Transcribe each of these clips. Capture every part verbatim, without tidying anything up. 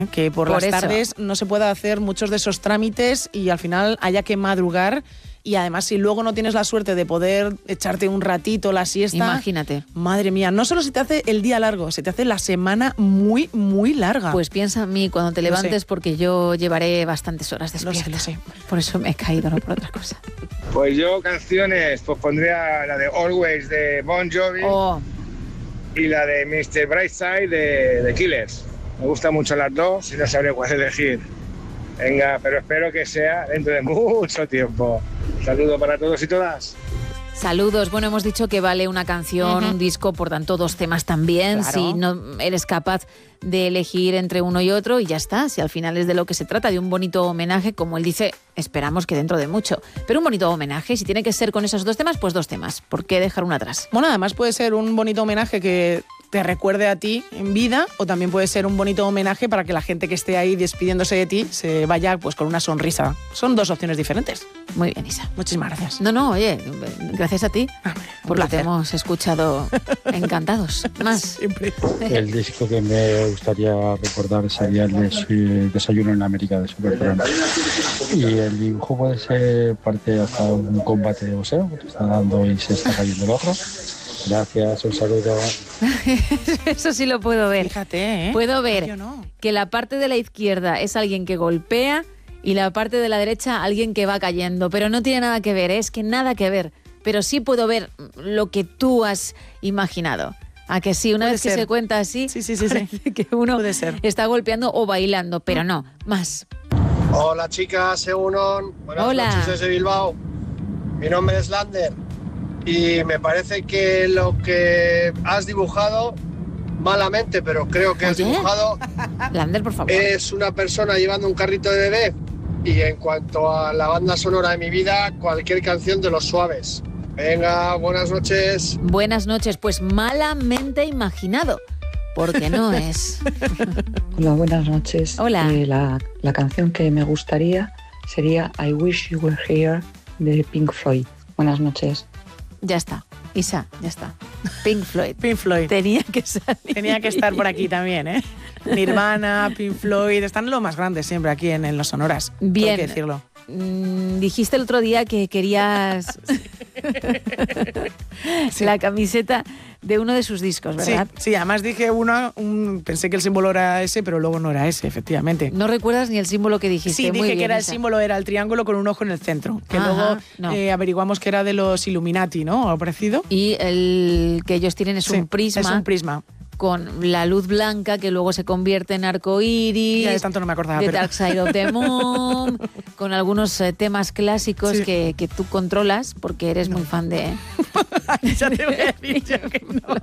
que por, por las eso. tardes no se pueda hacer muchos de esos trámites y al final haya que madrugar. Y además, si luego no tienes la suerte de poder echarte un ratito la siesta... Imagínate. Madre mía, no solo se te hace el día largo, se te hace la semana muy, muy larga. Pues piensa en mí cuando te levantes, porque yo llevaré bastantes horas despierta. Lo sé, lo sé. Por eso me he caído, no por otra cosa. Pues yo canciones, pues pondría la de Always de Bon Jovi oh. y la de mister Brightside de, de Killers. Me gustan mucho las dos y no sabré cuál elegir. Venga, pero espero que sea dentro de mucho tiempo. Saludos para todos y todas. Saludos. Bueno, hemos dicho que vale una canción, uh-huh. un disco, por tanto, dos temas también. Claro. Si no eres capaz de elegir entre uno y otro, y ya está. Si al final es de lo que se trata, de un bonito homenaje, como él dice, esperamos que dentro de mucho. Pero un bonito homenaje, si tiene que ser con esos dos temas, pues dos temas. ¿Por qué dejar uno atrás? Bueno, además puede ser un bonito homenaje que te recuerde a ti en vida, o también puede ser un bonito homenaje para que la gente que esté ahí despidiéndose de ti se vaya pues con una sonrisa. Son dos opciones diferentes. Muy bien, Isa. Muchísimas gracias. No, no, oye, gracias a ti, ah, porque te hemos escuchado encantados. Más. Siempre. El disco que me gustaría recordar sería el de Desayuno en América de Supertramp. Y el dibujo puede ser parte hasta un combate de boxeo, que está dando y se está cayendo el otro. Gracias, un saludo. Eso sí lo puedo ver. Fíjate, ¿eh? Puedo ver Yo no. que la parte de la izquierda es alguien que golpea y la parte de la derecha alguien que va cayendo. Pero no tiene nada que ver, ¿eh? Es que nada que ver. Pero sí puedo ver lo que tú has imaginado. ¿A que sí? Una puede vez ser. que se cuenta así, sí, sí, sí, parece sí. que uno puede ser. está golpeando o bailando. Pero no, más. Hola chicas, Egunon. Buenas Hola. noches desde Bilbao. Mi nombre es Lander. Y me parece que lo que has dibujado, malamente, pero creo que has Oye. dibujado, Lander, por favor. es una persona llevando un carrito de bebé. Y en cuanto a la banda sonora de mi vida, cualquier canción de Los Suaves. Venga, buenas noches. Buenas noches, pues malamente imaginado, porque no es. Hola, buenas noches. Hola. Eh, la, la canción que me gustaría sería I Wish You Were Here de Pink Floyd. Buenas noches. Ya está, Isa, ya está. Pink Floyd. Pink Floyd. Tenía que salir. Tenía que estar por aquí también, ¿eh? Nirvana, Pink Floyd, están los más grandes siempre aquí en, en los sonoras. Bien. Hay que decirlo. Mm, dijiste el otro día que querías sí. la camiseta de uno de sus discos, ¿verdad? Sí, sí, además dije uno, un, pensé que el símbolo era ese, pero luego no era ese, efectivamente. No recuerdas ni el símbolo que dijiste. Sí, Muy dije bien, que era Isa. el símbolo, era el triángulo con un ojo en el centro, que Ajá, luego no. eh, averiguamos que era de los Illuminati, ¿no? ¿O parecido? Y el que ellos tienen es sí, un prisma. Es un prisma. Con la luz blanca que luego se convierte en arcoíris. Ya de tanto no me acordaba. The pero... Dark Side of the Moon, con algunos eh, temas clásicos sí. que, que tú controlas porque eres no. muy fan de... Ya te voy a decir yo que no.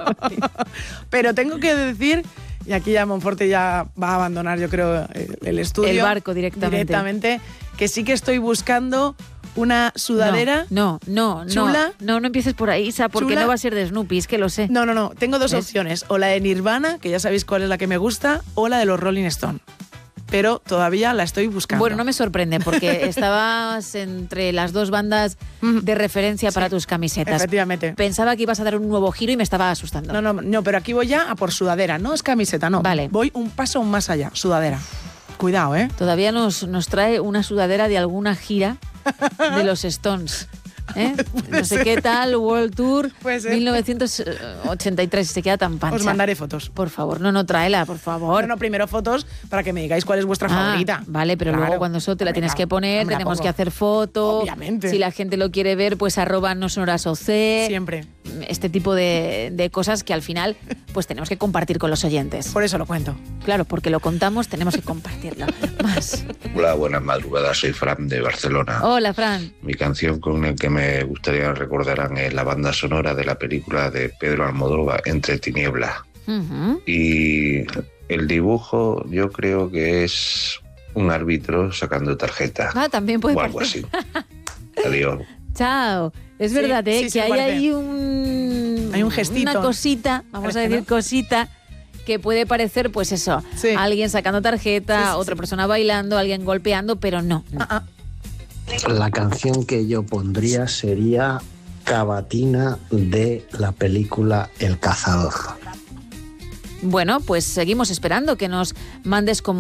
Pero tengo que decir, y aquí ya Monforte ya va a abandonar, yo creo, el, el estudio. El barco directamente. Directamente, que sí que estoy buscando una sudadera. No, no, no. Chula. No, no, no empieces por ahí, Isa, porque chula. No va a ser de Snoopy, es que lo sé. No, no, no. Tengo dos ¿ves? Opciones. O la de Nirvana, que ya sabéis cuál es la que me gusta, o la de los Rolling Stone. Pero todavía la estoy buscando. Bueno, no me sorprende, porque estabas entre las dos bandas de referencia para sí, tus camisetas. Efectivamente. Pensaba que ibas a dar un nuevo giro y me estaba asustando. No, no, no, pero aquí voy ya a por sudadera. No es camiseta, no. Vale. Voy un paso más allá. Sudadera. Cuidado, ¿eh? Todavía nos, nos trae una sudadera de alguna gira de los Stones. ¿Eh? No sé qué tal, World Tour mil novecientos ochenta y tres, se queda tan pancha. Os mandaré fotos. Por favor, no, no, tráela, por favor. No, no, primero fotos para que me digáis cuál es vuestra ah, favorita. Vale, pero claro. luego cuando eso te la tienes que poner, tenemos que hacer foto. Obviamente. Si la gente lo quiere ver, pues arroba no sonoras O C. Siempre. Este tipo de, de cosas que al final pues tenemos que compartir con los oyentes. Por eso lo cuento. Claro, porque lo contamos, tenemos que compartirlo. Más. Hola, buenas madrugadas, soy Fran de Barcelona. Hola, Fran. Mi canción con la que me gustaría recordarán es la banda sonora de la película de Pedro Almodóvar, Entre tinieblas. Uh-huh. Y el dibujo yo creo que es un árbitro sacando tarjetas. Ah, también puede o algo parecer. así. Adiós. Chao. Es sí, verdad, ¿eh? Sí, que sí, hay parece. ahí un... Hay un gestito. Una cosita, vamos Parece, a decir ¿no? cosita, que puede parecer, pues eso, sí. alguien sacando tarjeta, sí, sí, otra sí. persona bailando, alguien golpeando, pero no. no. Ah, ah. La canción que yo pondría sería Cavatina de la película El Cazador. Bueno, pues seguimos esperando que nos mandes como